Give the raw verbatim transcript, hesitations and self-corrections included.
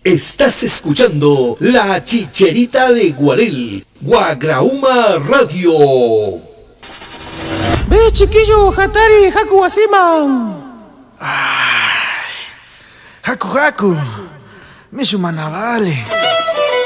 Estás escuchando La Chicherita de Guarel, Guagrauma Radio. Ve, chiquillo, Hatari, Haku Wasiman. Ay, Haku Haku, Mishu Manavale.